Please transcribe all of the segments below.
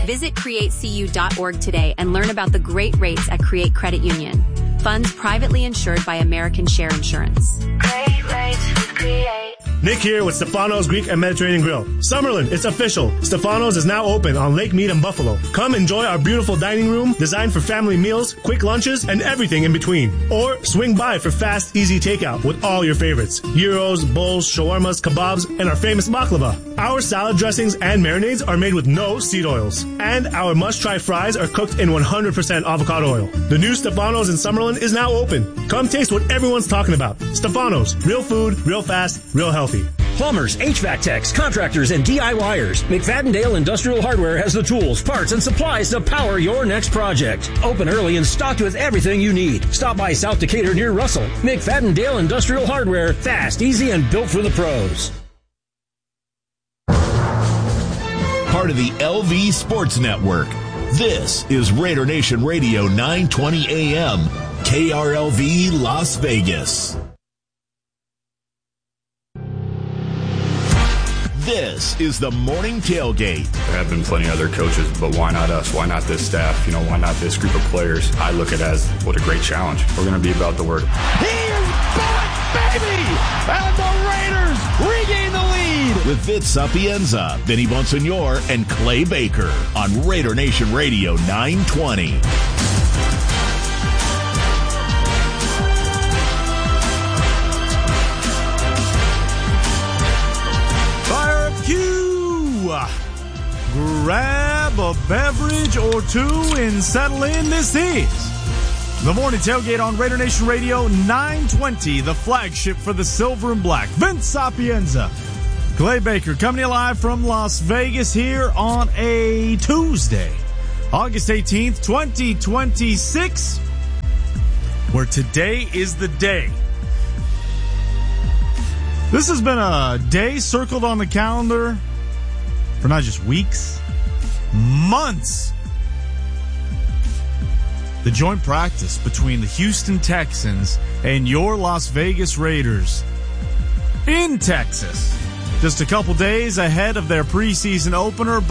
Visit createcu.org today and learn about the great rates at Create Credit Union. Funds privately insured by American Share Insurance. Great rates with Create. Nick here with Stefano's Greek and Mediterranean Grill. Summerlin, it's official. Stefano's is now open on Lake Mead and Buffalo. Come enjoy our beautiful dining room designed for family meals, quick lunches, and everything in between. Or swing by for fast, easy takeout with all your favorites. Gyros, bowls, shawarmas, kebabs, and our famous baklava. Our salad dressings and marinades are made with no seed oils. And our must-try fries are cooked in 100% avocado oil. The new Stefano's in Summerlin is now open. Come taste what everyone's talking about. Stefano's. Real food, real fast, real healthy. Plumbers, HVAC techs, contractors, and DIYers. McFadden-Dale Industrial Hardware has the tools, parts, and supplies to power your next project. Open early and stocked with everything you need. Stop by South Decatur near Russell. McFadden-Dale Industrial Hardware. Fast, easy, and built for the pros. Part of the LV Sports Network. This is Raider Nation Radio 920 AM, KRLV Las Vegas. This is the Morning Tailgate. There have been plenty of other coaches, but why not us? Why not this staff? Why not this group of players? I look at it as, what a great challenge. We're going to be about the work. He is back, baby! And the Raiders regain the lead! With Vince Sapienza, Vinny Bonsignor, and Clay Baker on Raider Nation Radio 920. Grab a beverage or two and settle in. This is the Morning Tailgate on Raider Nation Radio 920, the flagship for the Silver and Black. Vince Sapienza, Clay Baker, coming to you live from Las Vegas here on a Tuesday, August 18th, 2026, where today is the day. This has been a day circled on the calendar for not just weeks, months. The joint practice between the Houston Texans and your Las Vegas Raiders in Texas. Just a couple days ahead of their preseason opener,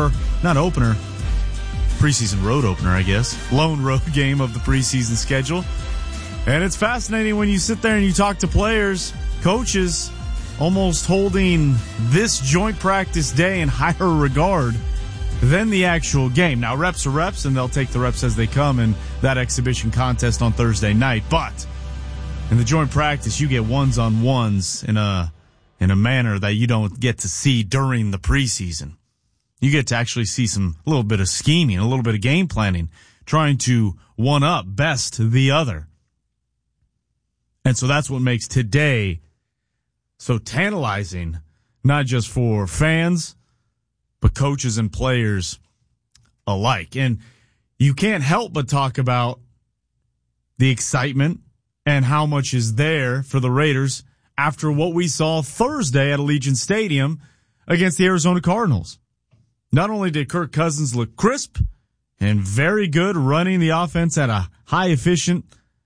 preseason road opener, I guess. Lone road game of the preseason schedule. And it's fascinating when you sit there and you talk to players, coaches, almost holding this joint practice day in higher regard than the actual game. Now, reps are reps, and they'll take the reps as they come in that exhibition contest on Thursday night. But in the joint practice, you get ones-on-ones in a manner that you don't get to see during the preseason. You get to actually see a little bit of scheming, a little bit of game planning, trying to one-up best the other. And so that's what makes today so tantalizing, not just for fans, but coaches and players alike. And you can't help but talk about the excitement and how much is there for the Raiders after what we saw Thursday at Allegiant Stadium against the Arizona Cardinals. Not only did Kirk Cousins look crisp and very good running the offense at a high efficient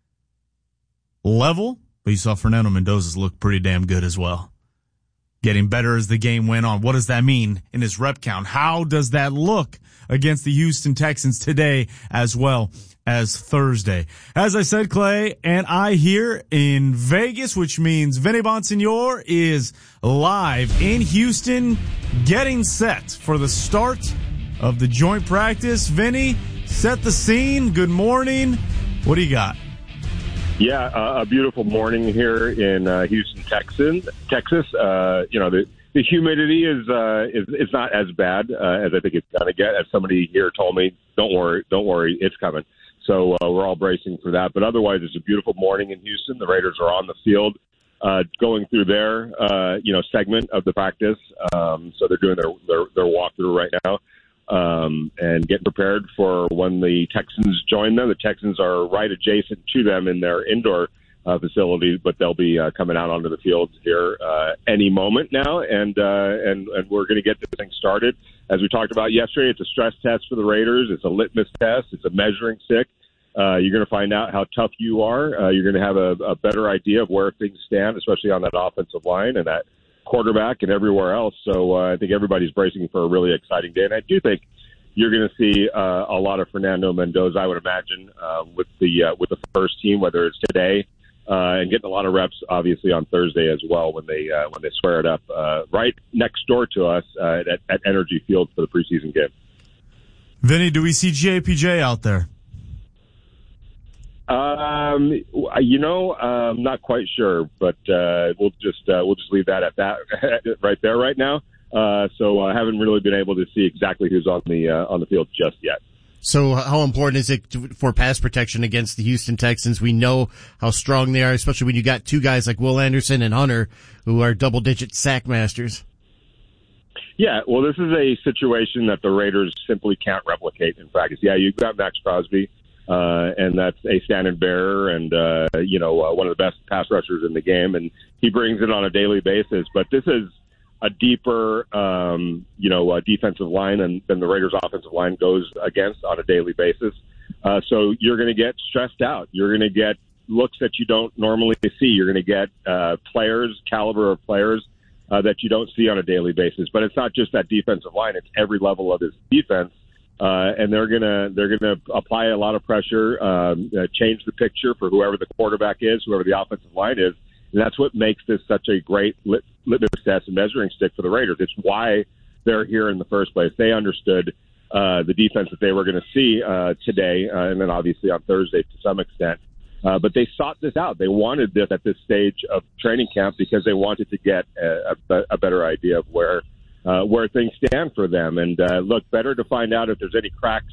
level, but you saw Fernando Mendoza's look pretty damn good as well. Getting better as the game went on. What does that mean in his rep count? How does that look against the Houston Texans today as well as Thursday? As I said, Clay and I here in Vegas, which means Vinny Bonsignor is live in Houston, getting set for the start of the joint practice. Vinny, set the scene. Good morning. What do you got? Yeah, a beautiful morning here in Houston, Texas. The humidity is not as bad as I think it's going to get. As somebody here told me, don't worry, it's coming. So we're all bracing for that. But otherwise, it's a beautiful morning in Houston. The Raiders are on the field, going through their segment of the practice. So they're doing their walkthrough right now. And get prepared for when the Texans join them. The Texans are right adjacent to them in their indoor facility, but they'll be coming out onto the field here any moment now, and we're going to get this thing started. As we talked about yesterday, it's a stress test for the Raiders. It's a litmus test. It's a measuring stick. You're going to find out how tough you are. You're going to have a better idea of where things stand, especially on that offensive line and that quarterback and everywhere else. So I think everybody's bracing for a really exciting day. And I do think, you're going to see a lot of Fernando Mendoza, I would imagine, with the first team, whether it's today and getting a lot of reps, obviously, on Thursday as well when they square it up right next door to us at Energy Field for the preseason game. Vinny, do we see JPJ out there? I'm not quite sure, but we'll just leave that at that right there right now. So I haven't really been able to see exactly who's on the field just yet. So how important is it for pass protection against the Houston Texans? We know how strong they are, especially when you got two guys like Will Anderson and Hunter who are double-digit sack masters. Yeah, well, this is a situation that the Raiders simply can't replicate in practice. Yeah, you've got Max Crosby, and that's a standard bearer and, one of the best pass rushers in the game, and he brings it on a daily basis. But this is a deeper, defensive line than the Raiders' offensive line goes against on a daily basis. So you're going to get stressed out. You're going to get looks that you don't normally see. You're going to get caliber of players that you don't see on a daily basis. But it's not just that defensive line; it's every level of this defense, and they're gonna apply a lot of pressure, change the picture for whoever the quarterback is, whoever the offensive line is, and that's what makes this such a great litmus test and measuring stick for the Raiders. It's why they're here in the first place. They understood the defense that they were going to see today, and then obviously on Thursday to some extent. But they sought this out. They wanted this at this stage of training camp because they wanted to get a better idea of where things stand for them. And look, better to find out if there's any cracks,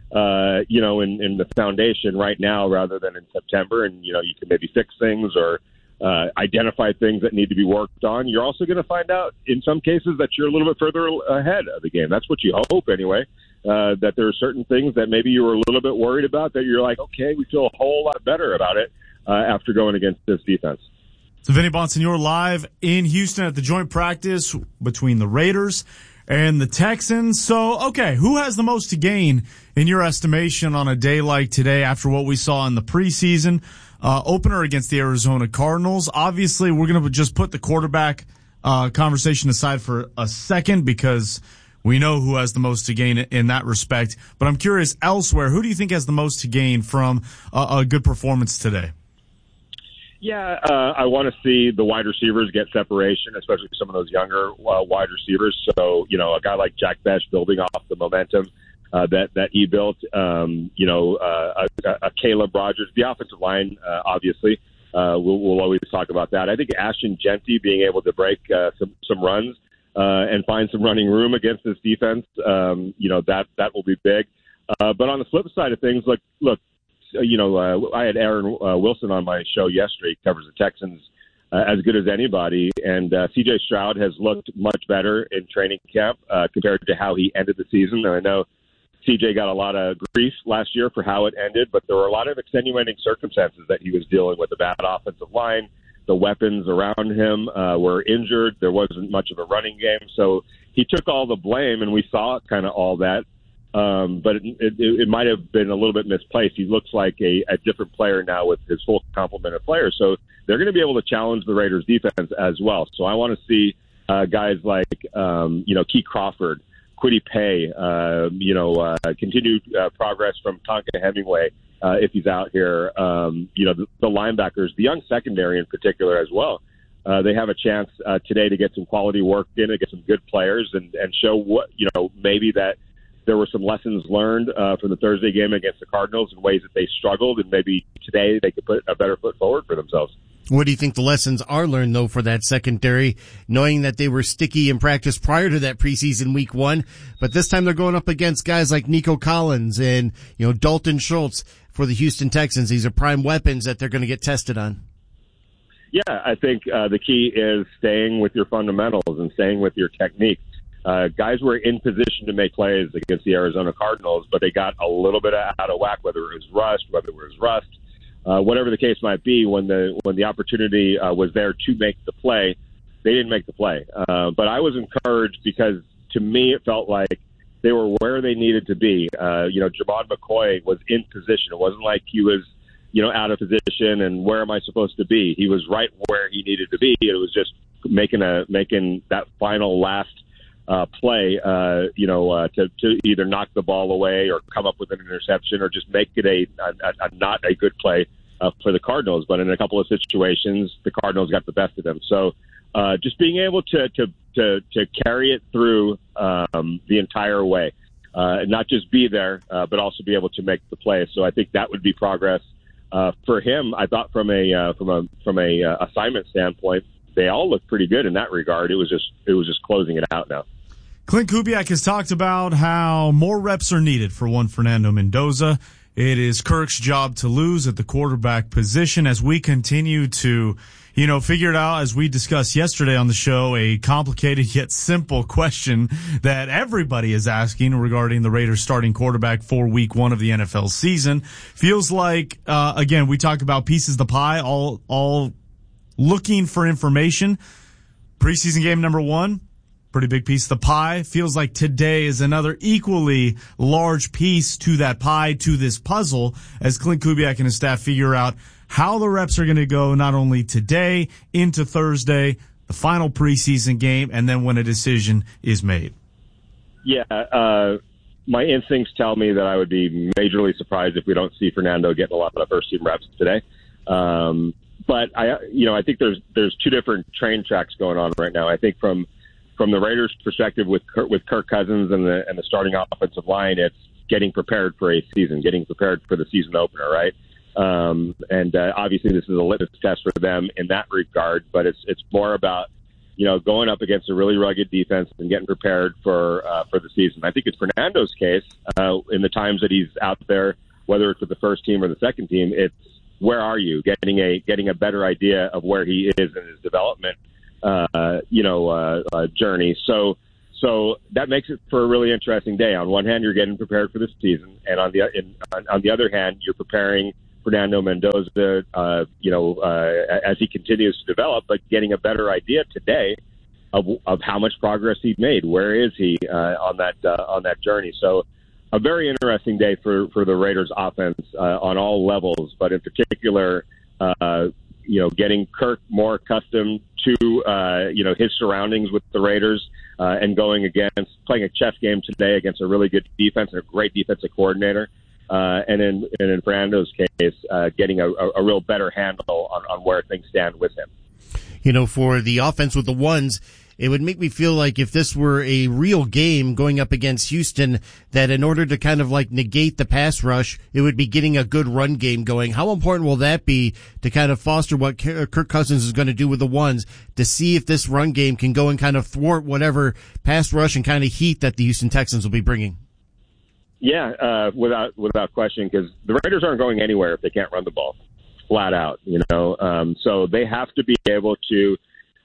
in the foundation right now rather than in September. And, you can maybe fix things or identify things that need to be worked on. You're also going to find out in some cases that you're a little bit further ahead of the game. That's what you hope anyway. That there are certain things that maybe you were a little bit worried about that you're like, okay, we feel a whole lot better about it after going against this defense. So Vinny Bonsignore live in Houston at the joint practice between the Raiders and the Texans. So, okay, who has the most to gain in your estimation on a day like today after what we saw in the preseason opener against the Arizona Cardinals? Obviously, we're going to just put the quarterback conversation aside for a second because we know who has the most to gain in that respect. But I'm curious, elsewhere, who do you think has the most to gain from a good performance today? Yeah, I want to see the wide receivers get separation, especially some of those younger wide receivers. So, a guy like Jack Bech building off the momentum that he built, a Caleb Rogers, the offensive line, obviously. We'll always talk about that. I think Ashton Jeanty being able to break some runs and find some running room against this defense, that will be big. But on the flip side of things, look, I had Aaron Wilson on my show yesterday. He covers the Texans as good as anybody. And C.J. Stroud has looked much better in training camp compared to how he ended the season. And I know C.J. got a lot of grief last year for how it ended, but there were a lot of extenuating circumstances that he was dealing with. A bad offensive line, the weapons around him were injured. There wasn't much of a running game. So he took all the blame, and we saw kind of all that. But it might have been a little bit misplaced. He looks like a different player now with his full complement of players. So they're going to be able to challenge the Raiders defense as well. So I want to see guys like, Key Crawford, Kwity Paye, continued progress from Tonka Hemingway if he's out here. The linebackers, the young secondary in particular as well. They have a chance today to get some quality work in and get some good players and show what, maybe that there were some lessons learned from the Thursday game against the Cardinals in ways that they struggled, and maybe today they could put a better foot forward for themselves. What do you think the lessons are learned, though, for that secondary, knowing that they were sticky in practice prior to that preseason week one, but this time they're going up against guys like Nico Collins and, Dalton Schultz for the Houston Texans. These are prime weapons that they're going to get tested on. Yeah, I think the key is staying with your fundamentals and staying with your technique. Guys were in position to make plays against the Arizona Cardinals, but they got a little bit out of whack, whether it was rust, whatever the case might be. When the opportunity was there to make the play, they didn't make the play. But I was encouraged because to me it felt like they were where they needed to be. Javon McCoy was in position. It wasn't like he was out of position and where am I supposed to be? He was right where he needed to be. It was just making that final last play, to either knock the ball away or come up with an interception or just make it a not a good play for the Cardinals. But in a couple of situations, the Cardinals got the best of them. So just being able to carry it through the entire way, not just be there, but also be able to make the play. So I think that would be progress for him. I thought from a assignment standpoint, they all look pretty good in that regard. It was just closing it out now. Clint Kubiak has talked about how more reps are needed for one Fernando Mendoza. It is Kirk's job to lose at the quarterback position as we continue to, figure it out. As we discussed yesterday on the show, a complicated yet simple question that everybody is asking regarding the Raiders starting quarterback for week 1 of the NFL season. Feels like, again, we talk about pieces of the pie, all looking for information. Preseason game number 1. Pretty big piece of the pie. Feels like today is another equally large piece to that pie, to this puzzle, as Clint Kubiak and his staff figure out how the reps are going to go not only today into Thursday, the final preseason game, and then when a decision is made. Yeah, my instincts tell me that I would be majorly surprised if we don't see Fernando getting a lot of first-team reps today. But I think there's two different train tracks going on right now. I think from the Raiders' perspective with Kirk Cousins and the starting offensive line, it's getting prepared for a season, getting prepared for the season opener, right? Obviously this is a litmus test for them in that regard, but it's more about, going up against a really rugged defense and getting prepared for the season. I think it's Fernando's case, in the times that he's out there, whether it's with the first team or the second team, it's where are you? Getting a better idea of where he is in his development journey. So that makes it for a really interesting day. On one hand, you're getting prepared for the season, and on the other hand, you're preparing Fernando Mendoza, as he continues to develop, but getting a better idea today of how much progress he made. Where is he on that journey? So a very interesting day for the Raiders offense on all levels, but in particular, getting Kirk more accustomed to, his surroundings with the Raiders, and playing a chess game today against a really good defense and a great defensive coordinator. And in Fernando's case, getting a real better handle on where things stand with him. For the offense with the ones, it would make me feel like if this were a real game going up against Houston, that in order to kind of like negate the pass rush, it would be getting a good run game going. How important will that be to kind of foster what Kirk Cousins is going to do with the ones, to see if this run game can go and kind of thwart whatever pass rush and kind of heat that the Houston Texans will be bringing? Yeah, without question, because the Raiders aren't going anywhere if they can't run the ball, flat out. So they have to be able to,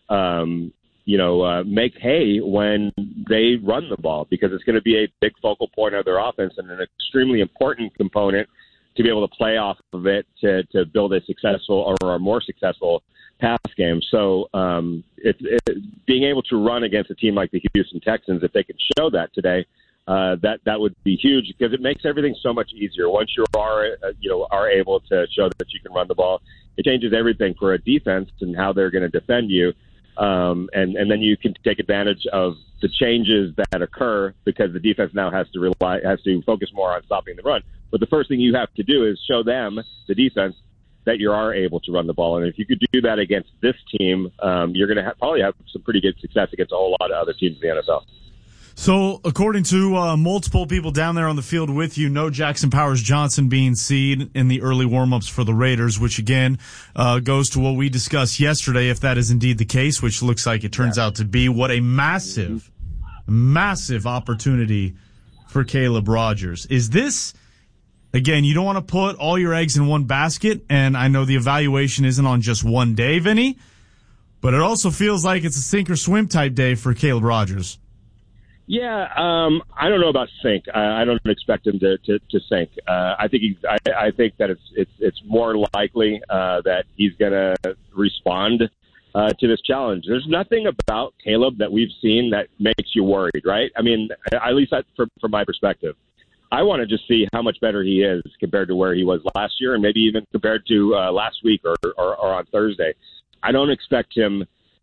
make hay when they run the ball, because it's going to be a big focal point of their offense and an extremely important component to be able to play off of it to build a successful or a more successful pass game. So being able to run against a team like the Houston Texans, if they can show that today, that would be huge, because it makes everything so much easier. Once you are able to show that you can run the ball, it changes everything for a defense and how they're going to defend you. And then you can take advantage of the changes that occur, because the defense now has to focus more on stopping the run. But the first thing you have to do is show them, the defense, that you are able to run the ball. And if you could do that against this team, you're going to probably have some pretty good success against a whole lot of other teams in the NFL. So, according to multiple people down there on the field with you, no Jackson Powers-Johnson being seen in the early warm-ups for the Raiders, which again goes to what we discussed yesterday, if that is indeed the case, which looks like it turns out to be. What a massive, massive opportunity for Caleb Rogers. Is this, again, you don't want to put all your eggs in one basket, and I know the evaluation isn't on just one day, Vinny, but it also feels like it's a sink or swim type day for Caleb Rogers. Yeah, I don't know about sink. I don't expect him to sink. I think that it's more likely that he's going to respond to this challenge. There's nothing about Caleb that we've seen that makes you worried, right? I mean, at least from my perspective. I want to just see how much better he is compared to where he was last year, and maybe even compared to last week or on Thursday. I don't expect him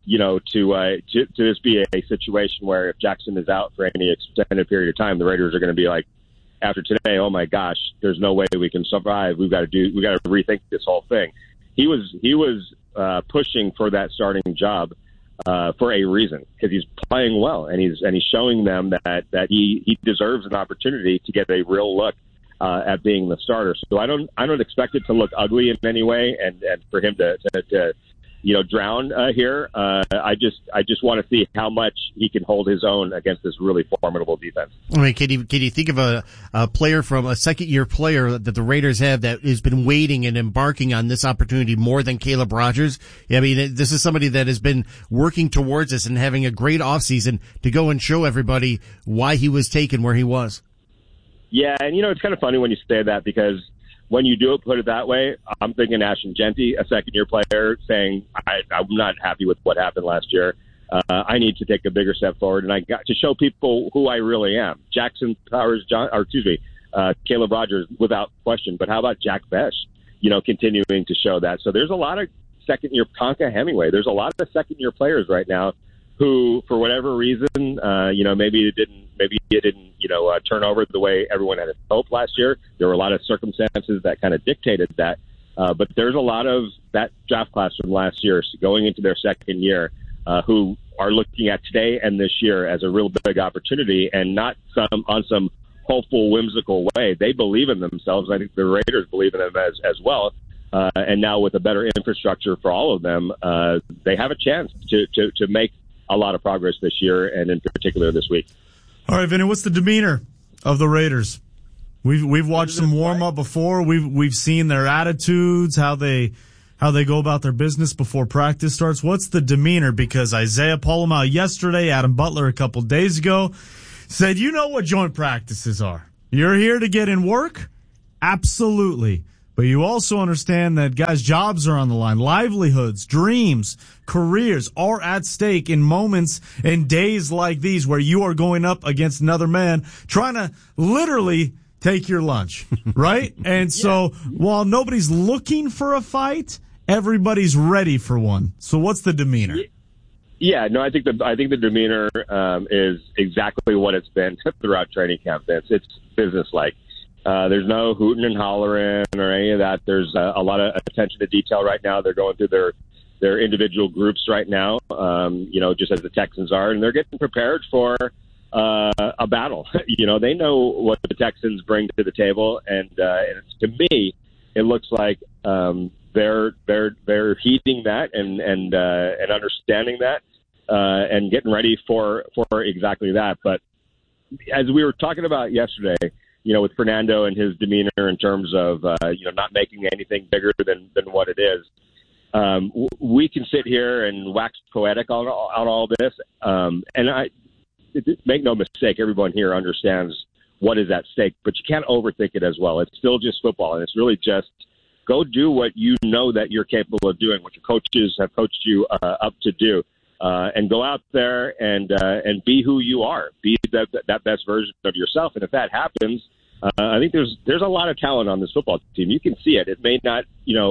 to this be a situation where if Jackson is out for any extended period of time, the Raiders are going to be like, after today, oh my gosh, there's no way we can survive. We've got to rethink this whole thing. He was pushing for that starting job for a reason, because he's playing well and he's showing them that he deserves an opportunity to get a real look at being the starter. So I don't expect it to look ugly in any way, and for him to drown here. I just want to see how much he can hold his own against this really formidable defense. I mean, can you think of a player from a second-year player that the Raiders have that has been waiting and embarking on this opportunity more than Caleb Rogers? Yeah, I mean, this is somebody that has been working towards this and having a great offseason to go and show everybody why he was taken where he was. Yeah, and it's kind of funny when you say that, because when you do put it that way, I'm thinking Ashton Genty, a second-year player, saying, I'm not happy with what happened last year. I need to take a bigger step forward, and I got to show people who I really am. Caleb Rogers, without question. But how about Jack Besh, continuing to show that? So there's a lot of second-year, Conca Hemingway, there's a lot of second-year players right now who, for whatever reason, maybe it didn't turn over the way everyone had hoped last year. There were a lot of circumstances that kind of dictated that. But there's a lot of that draft class from last year going into their second year who are looking at today and this year as a real big opportunity, and not on some hopeful, whimsical way. They believe in themselves. I think the Raiders believe in them as well. And now with a better infrastructure for all of them, they have a chance to make a lot of progress this year, and in particular this week. All right, Vinny, what's the demeanor of the Raiders? We've watched some warm up before. We've seen their attitudes, how they go about their business before practice starts. What's the demeanor? Because Isaiah Polamalu yesterday, Adam Butler a couple days ago said, you know what joint practices are. You're here to get in work? Absolutely. But you also understand that guys' jobs are on the line. Livelihoods, dreams, careers are at stake in moments and days like these where you are going up against another man trying to literally take your lunch, right? And so while nobody's looking for a fight, everybody's ready for one. So what's the demeanor? Yeah, no, I think the demeanor is exactly what it's been throughout training camp. It's business-like. There's no hooting and hollering or any of that. There's a lot of attention to detail right now. They're going through their individual groups right now, just as the Texans are, and they're getting prepared for a battle. They know what the Texans bring to the table, and to me, it looks like they're heeding that and understanding that and getting ready for exactly that. But as we were talking about yesterday, with Fernando and his demeanor in terms of, not making anything bigger than what it is, we can sit here and wax poetic on all this. And make no mistake, everyone here understands what is at stake, but you can't overthink it as well. It's still just football, and it's really just go do what you know that you're capable of doing, what your coaches have coached you up to do. And go out there and be who you are, be that best version of yourself. And if that happens, I think there's a lot of talent on this football team. You can see it. It may not,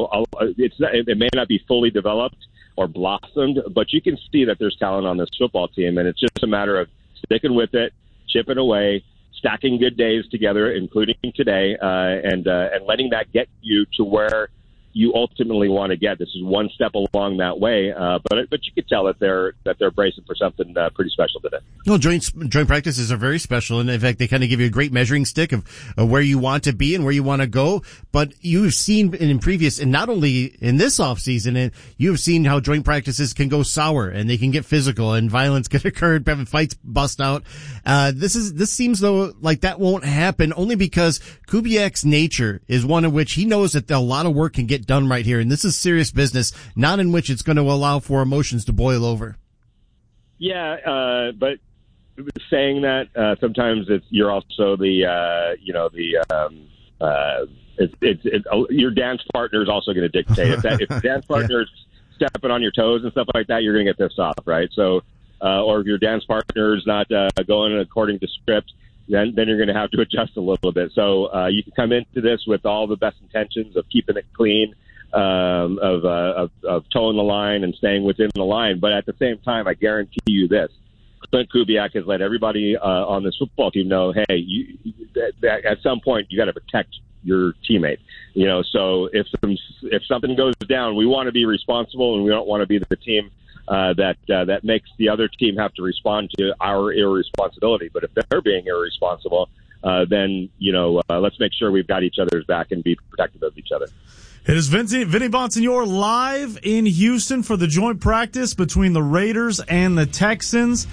it may not be fully developed or blossomed, but you can see that there's talent on this football team. And it's just a matter of sticking with it, chipping away, stacking good days together, including today, and letting that get you to where you ultimately want to get. This is one step along that way, but you could tell that they're bracing for something pretty special today. Well, joint practices are very special, and in fact, they kind of give you a great measuring stick of where you want to be and where you want to go. But you've seen in previous, and not only in this offseason, and you've seen how joint practices can go sour and they can get physical and violence can occur and fights bust out. This seems though like that won't happen, only because Kubiak's nature is one in which he knows that a lot of work can get done right here, and this is serious business, not in which it's going to allow for emotions to boil over. Yeah, but saying that, sometimes you're also your dance partner is also going to dictate. If the dance partner is stepping on your toes and stuff like that, you're going to get pissed off, right? So, or if your dance partner is not going according to script, then you're going to have to adjust a little bit. So you can come into this with all the best intentions of keeping it clean, of towing the line and staying within the line. But at the same time, I guarantee you this. Clint Kubiak has let everybody on this football team know, hey, that at some point you got to protect your teammate. So if something goes down, we want to be responsible, and we don't want to be the team that makes the other team have to respond to our irresponsibility. But if they're being irresponsible, then let's make sure we've got each other's back and be protective of each other. It is Vinny Bonsignore live in Houston for the joint practice between the Raiders and the Texans.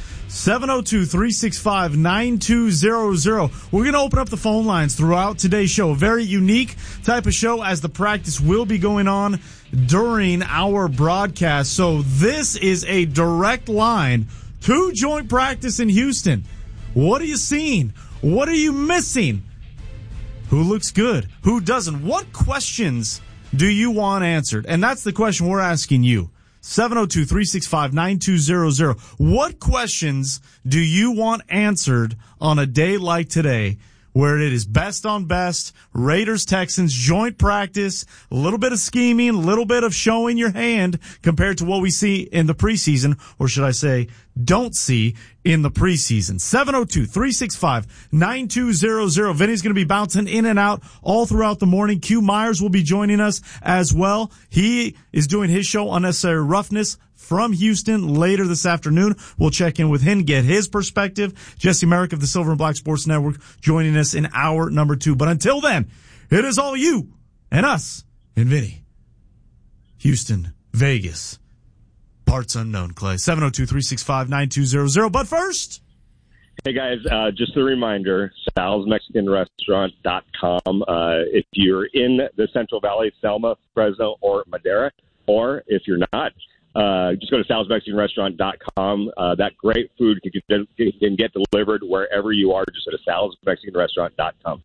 702-365-9200. We're going to open up the phone lines throughout today's show. A very unique type of show, as the practice will be going on during our broadcast. So this is a direct line to joint practice in Houston. What are you seeing? What are you missing? Who looks good? Who doesn't? What questions do you want answered? And that's the question we're asking you. 702-365-9200. What questions do you want answered on a day like today, where it is best on best, Raiders-Texans, joint practice, a little bit of scheming, a little bit of showing your hand compared to what we see in the preseason, or should I say, don't see in the preseason. 702-365-9200. Vinny's going to be bouncing in and out all throughout the morning. Q Myers will be joining us as well. He is doing his show, Unnecessary Roughness, from Houston later this afternoon. We'll check in with him, get his perspective. Jesse Merrick of the Silver and Black Sports Network joining us in hour number 2. But until then, it is all you and us and Vinny. Houston, Vegas, parts unknown, Clay. 702-365-9200. But first, hey guys, just a reminder, salsmexicanrestaurant.com. If you're in the Central Valley, Selma, Fresno, or Madera, or if you're not, just go to salsmexicanrestaurant.com. That great food can get delivered wherever you are. Just go to salsmexicanrestaurant.com.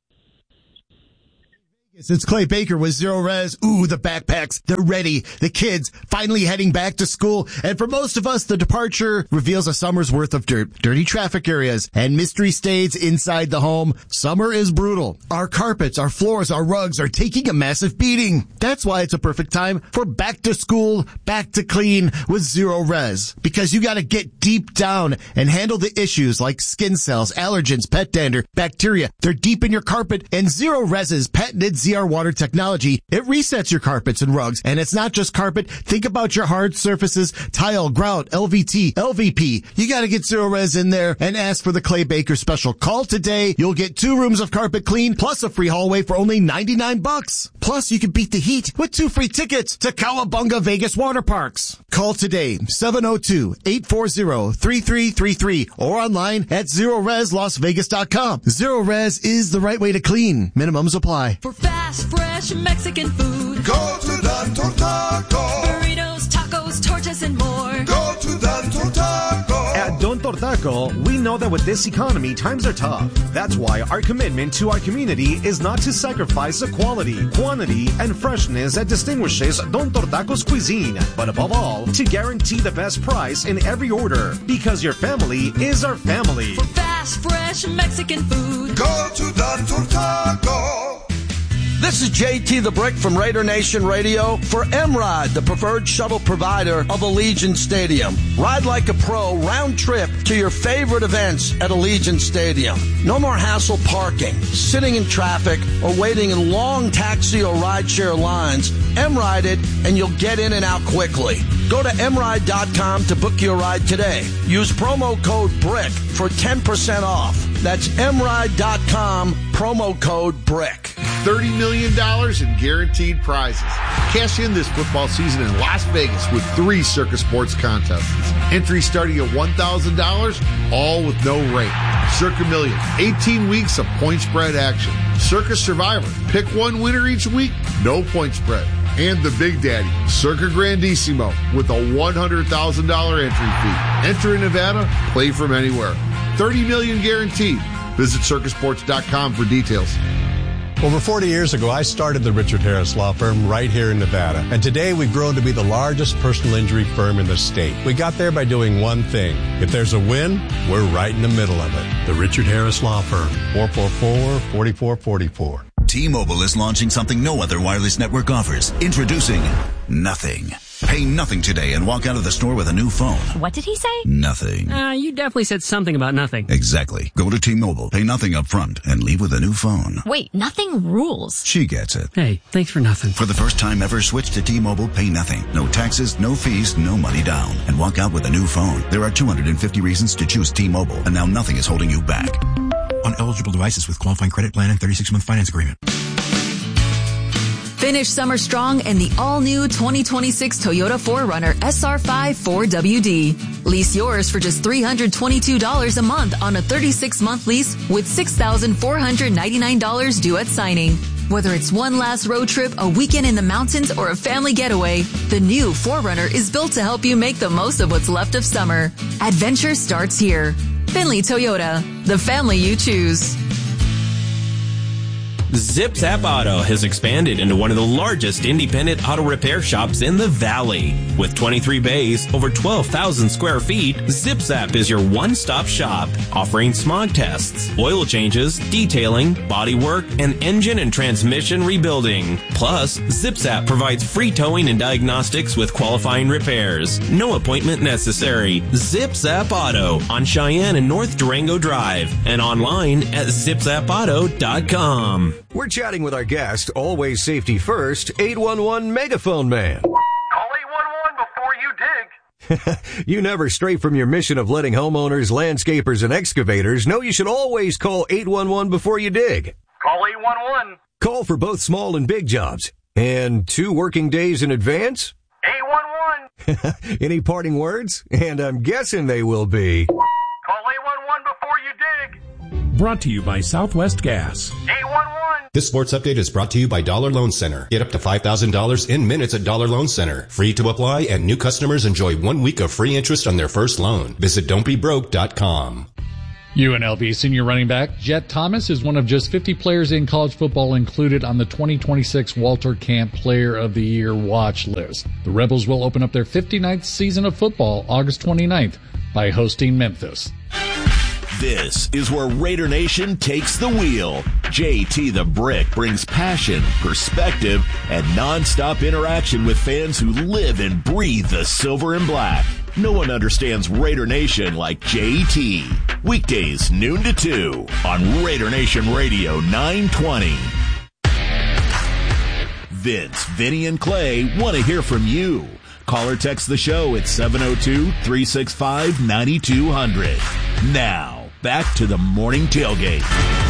It's Clay Baker with Zero Res. Ooh, the backpacks, they're ready. The kids finally heading back to school. And for most of us, the departure reveals a summer's worth of dirt, dirty traffic areas, and mystery stays inside the home. Summer is brutal. Our carpets, our floors, our rugs are taking a massive beating. That's why it's a perfect time for back to school, back to clean with Zero Res. Because you gotta get deep down and handle the issues like skin cells, allergens, pet dander, bacteria. They're deep in your carpet, and Zero Res's patented ZR water technology, it resets your carpets and rugs. And it's not just carpet. Think about your hard surfaces, tile, grout, LVT, LVP. You gotta get Zero Res in there and ask for the Clay Baker special. Call today. You'll get 2 rooms of carpet clean plus a free hallway for only $99. Plus, you can beat the heat with 2 free tickets to Cowabunga Vegas Water Parks. Call today, 702-840-3333 or online at ZeroResLasVegas.com. Zero Res is the right way to clean. Minimums apply. For fast, fresh Mexican food, go to Don Tortaco. Burritos, tacos, tortas, and more. Go to Don Tortaco. At Don Tortaco, we know that with this economy, times are tough. That's why our commitment to our community is not to sacrifice the quality, quantity, and freshness that distinguishes Don Tortaco's cuisine, but above all, to guarantee the best price in every order, because your family is our family. For fast, fresh Mexican food, go to Don Tortaco. This is JT the Brick from Raider Nation Radio for M-Ride, the preferred shuttle provider of Allegiant Stadium. Ride like a pro round trip to your favorite events at Allegiant Stadium. No more hassle parking, sitting in traffic, or waiting in long taxi or rideshare lines. M-Ride it, and you'll get in and out quickly. Go to mride.com to book your ride today. Use promo code BRICK for 10% off. That's mride.com, promo code BRICK. $30 million in guaranteed prizes. Cash in this football season in Las Vegas with 3 Circus Sports contests. Entry starting at $1,000, all with no rate. Circa Million, 18 weeks of point spread action. Circus Survivor, pick one winner each week, no point spread. And the Big Daddy, Circa Grandissimo, with a $100,000 entry fee. Enter in Nevada, play from anywhere. $30 million guaranteed. Visit circusports.com for details. Over 40 years ago, I started the Richard Harris Law Firm right here in Nevada. And today we've grown to be the largest personal injury firm in the state. We got there by doing one thing. If there's a win, we're right in the middle of it. The Richard Harris Law Firm, 444-4444. T-Mobile is launching something no other wireless network offers. Introducing Nothing. Pay nothing today and walk out of the store with a new phone. What did he say? Nothing. You definitely said something about nothing. Exactly. Go to T-Mobile, pay nothing up front, and leave with a new phone. Wait, nothing rules. She gets it. Hey, thanks for nothing. For the first time ever, switch to T-Mobile, pay nothing. No taxes, no fees, no money down. And walk out with a new phone. There are 250 reasons to choose T-Mobile, and now nothing is holding you back. On eligible devices with qualifying credit plan and 36-month finance agreement. Finish summer strong in the all-new 2026 Toyota 4Runner SR5 4WD. Lease yours for just $322 a month on a 36-month lease with $6,499 due at signing. Whether it's one last road trip, a weekend in the mountains, or a family getaway, the new 4Runner is built to help you make the most of what's left of summer. Adventure starts here. Finley Toyota, the family you choose. Zip Zap Auto has expanded into one of the largest independent auto repair shops in the Valley. With 23 bays, over 12,000 square feet, Zip Zap is your one-stop shop, offering smog tests, oil changes, detailing, body work, and engine and transmission rebuilding. Plus, Zip Zap provides free towing and diagnostics with qualifying repairs. No appointment necessary. Zip Zap Auto on Cheyenne and North Durango Drive and online at zipzapauto.com. We're chatting with our guest, always safety first, 811 Megaphone Man. Call 811 before you dig. You never stray from your mission of letting homeowners, landscapers, and excavators know you should always call 811 before you dig. Call 811. Call for both small and big jobs. And 2 working days in advance? 811. Any parting words? And I'm guessing they will be... Call 811 before you dig. Brought to you by Southwest Gas. 811. This sports update is brought to you by Dollar Loan Center. Get up to $5,000 in minutes at Dollar Loan Center. Free to apply, and new customers enjoy 1 week of free interest on their first loan. Visit don'tbebroke.com. UNLV senior running back Jet Thomas is one of just 50 players in college football included on the 2026 Walter Camp Player of the Year watch list. The Rebels will open up their 59th season of football August 29th by hosting Memphis. This is where Raider Nation takes the wheel. JT the Brick brings passion, perspective, and nonstop interaction with fans who live and breathe the silver and black. No one understands Raider Nation like JT. Weekdays, noon to 2 on Raider Nation Radio 920. Vince, Vinny, and Clay want to hear from you. Call or text the show at 702-365-9200. Now, back to the morning tailgate.